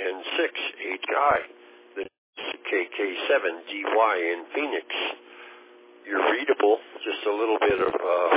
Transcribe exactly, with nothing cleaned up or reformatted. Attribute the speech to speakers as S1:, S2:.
S1: N six H I, the K K seven D Y in Phoenix. You're readable, just a little bit of uh,